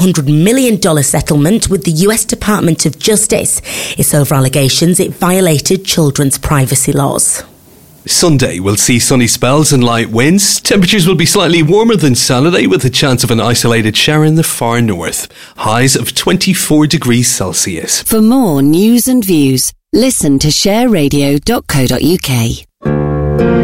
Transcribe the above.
$500 million settlement with the US Department of Justice. It's over allegations it violated children's privacy laws. Sunday will see sunny spells and light winds. Temperatures will be slightly warmer than Saturday with a chance of an isolated shower in the far north. Highs of 24 degrees Celsius. For more news and views, listen to shareradio.co.uk.